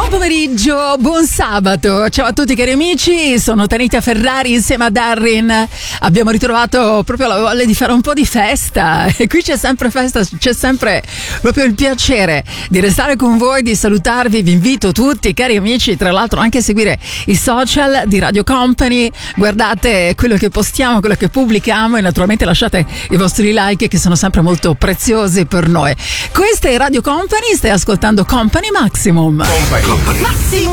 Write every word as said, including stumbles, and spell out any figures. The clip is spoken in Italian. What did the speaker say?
Buon pomeriggio, buon sabato. Ciao a tutti cari amici, sono Tanita Ferrari insieme a Darrin. Abbiamo ritrovato proprio la voglia di fare un po' di festa e qui c'è sempre festa, c'è sempre proprio il piacere di restare con voi, di salutarvi. Vi invito tutti cari amici, tra l'altro anche a seguire i social di Radio Company. Guardate quello che postiamo, quello che pubblichiamo e naturalmente lasciate i vostri like che sono sempre molto preziosi per noi. Questa è Radio Company, stai ascoltando Company Maximum. Company. Company. Maximum.